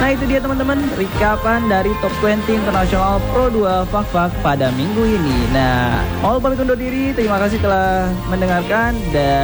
Nah itu dia teman-teman, rekapan dari Top 20 Internasional Pro 2 Fak-Fak pada minggu ini. Nah, mau pamit undur diri, terima kasih telah mendengarkan dan